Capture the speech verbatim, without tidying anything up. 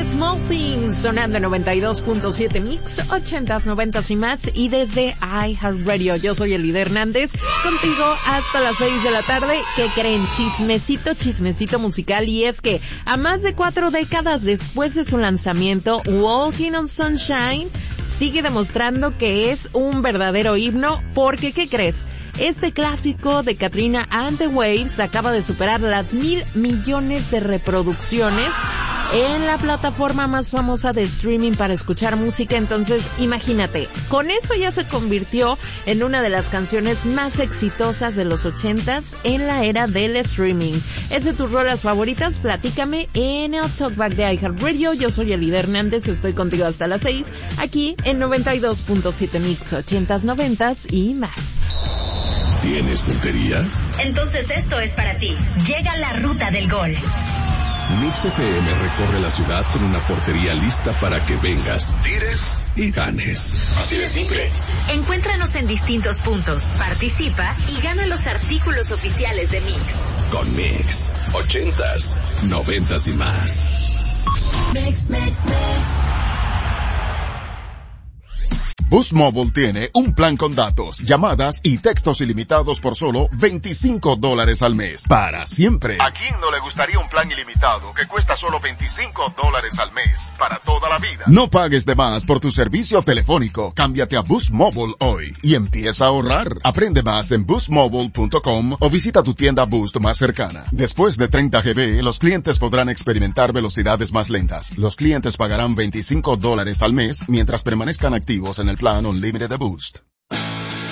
Small Things, sonando en noventa y dos punto siete Mix, ochentas, noventas y más, y desde iHeartRadio. Yo soy Elida Hernández, contigo hasta las seis de la tarde. ¿Qué creen? Chismecito, chismecito musical, y es que a más de cuatro décadas después de su lanzamiento, Walking on Sunshine sigue demostrando que es un verdadero himno, porque ¿qué crees? Este clásico de Katrina and the Waves acaba de superar las mil millones de reproducciones en la plataforma más famosa de streaming para escuchar música. Entonces, imagínate, con eso ya se convirtió en una de las canciones más exitosas de los ochentas en la era del streaming. ¿Es de tus rolas favoritas? Platícame en el Talkback de iHeartRadio. Yo soy Elida Hernández, estoy contigo hasta las seis, aquí en noventa y dos punto siete Mix, ochentas, noventas y más. ¿Tienes puntería? Entonces esto es para ti. Llega la ruta del gol. Mix F M recorre la ciudad con una portería lista para que vengas, tires y ganes. Así de simple. Encuéntranos en distintos puntos, participa y gana los artículos oficiales de Mix. Con Mix, ochentas, noventas y más. Mix, mix, mix. Boost Mobile tiene un plan con datos, llamadas y textos ilimitados por solo veinticinco dólares al mes. Para siempre. ¿A quién no le gustaría un plan ilimitado que cuesta solo veinticinco dólares al mes? Para toda la vida. No pagues de más por tu servicio telefónico. Cámbiate a Boost Mobile hoy y empieza a ahorrar. Aprende más en boost mobile punto com o visita tu tienda Boost más cercana. Después de treinta gigabytes, los clientes podrán experimentar velocidades más lentas. Los clientes pagarán veinticinco dólares al mes mientras permanezcan activos en el plan Unlimited de Boost.